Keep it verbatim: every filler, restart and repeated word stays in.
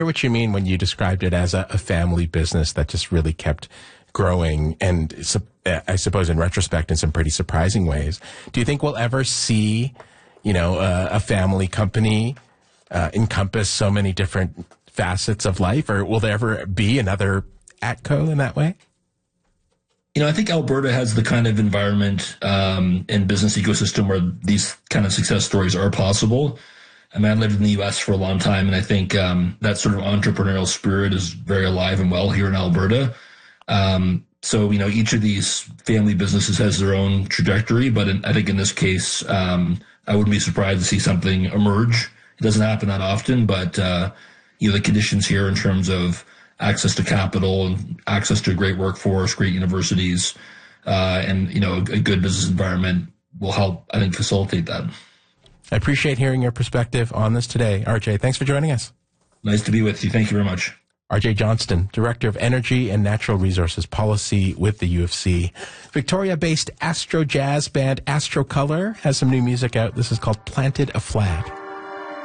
what you mean when you described it as a, a family business that just really kept growing, and I suppose in retrospect in some pretty surprising ways. Do you think we'll ever see, you know, uh, a family company uh, encompass so many different facets of life, or will there ever be another Atco in that way? You know, I think Alberta has the kind of environment um, and business ecosystem where these kind of success stories are possible. I mean, I lived in the U S for a long time, and I think um, that sort of entrepreneurial spirit is very alive and well here in Alberta. Um, so, you know, each of these family businesses has their own trajectory, but in, I think in this case, um, I wouldn't be surprised to see something emerge. It doesn't happen that often, but, uh, you know, the conditions here in terms of access to capital and access to a great workforce, great universities, uh, and, you know, a, a good business environment will help, I think, facilitate that. I appreciate hearing your perspective on this today. R J, thanks for joining us. Nice to be with you. Thank you very much. R J Johnston, Director of Energy and Natural Resources Policy with the U of C. Victoria-based Astro jazz band Astro Color has some new music out. This is called Planted a Flag.